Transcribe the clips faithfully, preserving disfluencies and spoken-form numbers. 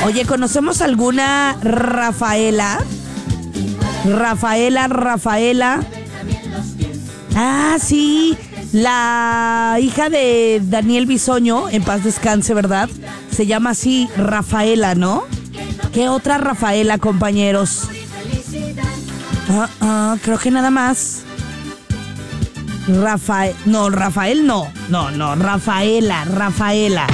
Oye, ¿conocemos alguna Rafaela? Rafaela, Rafaela. Ah, sí, la hija de Daniel Bisoño, en paz descanse, ¿verdad? Se llama así Rafaela, ¿no? ¿Qué otra Rafaela, compañeros? Ah, ah, creo que nada más. Rafael, no, Rafael no, no, no, Rafaela, Rafaela.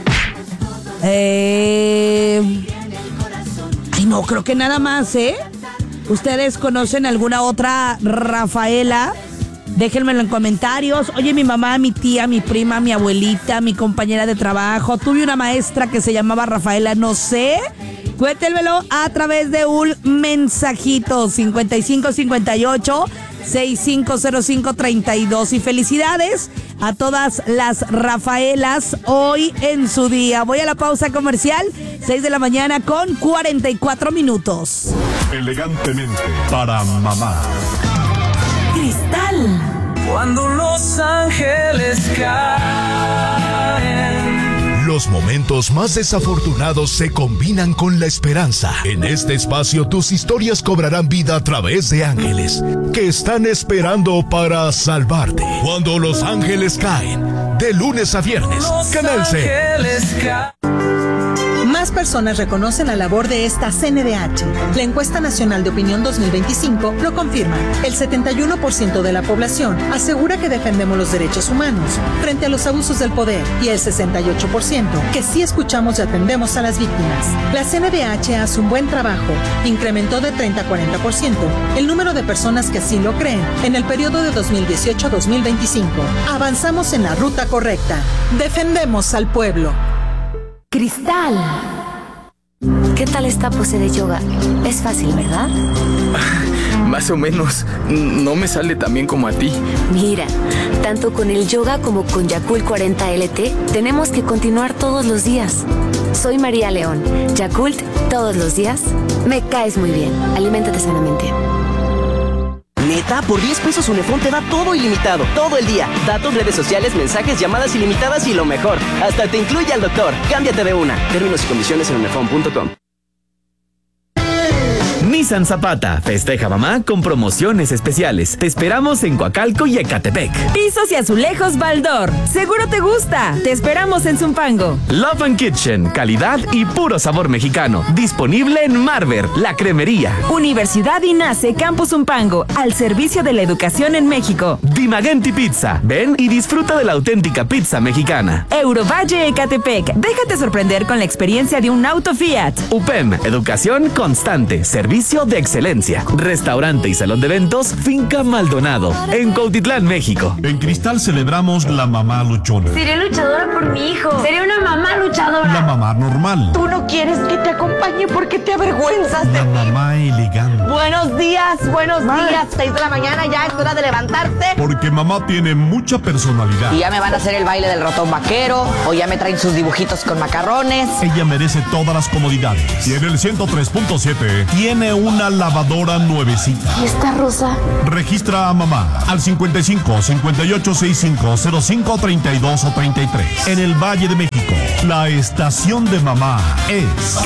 Eh... Ay, no, creo que nada más, ¿eh? ¿Ustedes conocen alguna otra Rafaela? Déjenmelo en comentarios. Oye, mi mamá, mi tía, mi prima, mi abuelita, mi compañera de trabajo. Tuve una maestra que se llamaba Rafaela, no sé. Cuéntenmelo a través de un mensajito. cincuenta y cinco cincuenta y ocho sesenta y cinco cero cinco treinta y dos. Y felicidades a todas las Rafaelas hoy en su día. Voy a la pausa comercial. seis de la mañana con cuarenta y cuatro minutos. Elegantemente para mamá. Cristal. Cuando los ángeles caen. Los momentos más desafortunados se combinan con la esperanza. En este espacio tus historias cobrarán vida a través de ángeles que están esperando para salvarte. Cuando los ángeles caen, de lunes a viernes, Canal C. Más personas reconocen la labor de esta C N D H. La encuesta nacional de opinión dos mil veinticinco lo confirma. El setenta y uno por ciento de la población asegura que defendemos los derechos humanos frente a los abusos del poder y el sesenta y ocho por ciento que sí escuchamos y atendemos a las víctimas. La C N D H hace un buen trabajo. Incrementó de treinta a cuarenta por ciento el número de personas que así lo creen en el periodo de dos mil dieciocho a dos mil veinticinco. Avanzamos en la ruta correcta. Defendemos al pueblo. Cristal. ¿Qué tal esta pose de yoga? Es fácil, ¿verdad? Más o menos. No me sale tan bien como a ti. Mira, tanto con el yoga como con Yakult cuarenta L T, tenemos que continuar todos los días. Soy María León. Yakult, todos los días. Me caes muy bien. Aliméntate sanamente. Neta, por diez pesos Unefón te da todo ilimitado, todo el día. Datos, redes sociales, mensajes, llamadas ilimitadas y lo mejor, hasta te incluye al doctor. Cámbiate de una. Términos y condiciones en unefón punto com. Nissan Zapata festeja mamá con promociones especiales. Te esperamos en Coacalco y Ecatepec. Pisos y azulejos Baldor. Seguro te gusta. Te esperamos en Zumpango. Love and Kitchen, calidad y puro sabor mexicano. Disponible en Marver, la cremería. Universidad INACE Campus Zumpango, al servicio de la educación en México. Dimagenti Pizza. Ven y disfruta de la auténtica pizza mexicana. Eurovalle Ecatepec. Déjate sorprender con la experiencia de un auto Fiat. U P E M, educación constante, servicio de excelencia. Restaurante y salón de eventos Finca Maldonado, en Cuautitlán, México. En Cristal celebramos la mamá luchona. Seré luchadora por mi hijo. Seré una mamá luchadora. La mamá normal. Tú no quieres que te acompañe porque te avergüenzas de La mí. mamá elegante. Buenos días, buenos Ma. días. Seis de la mañana, ya es hora de levantarte. Porque mamá tiene mucha personalidad. Y ya me van a hacer el baile del ratón vaquero, o ya me traen sus dibujitos con macarrones. Ella merece todas las comodidades. Y en el ciento tres punto siete tiene una lavadora nuevecita. ¿Y esta rosa? Registra a mamá al cincuenta y cinco cincuenta y ocho sesenta y cinco cero cinco treinta y dos o treinta y tres. En el Valle de México, la estación de mamá es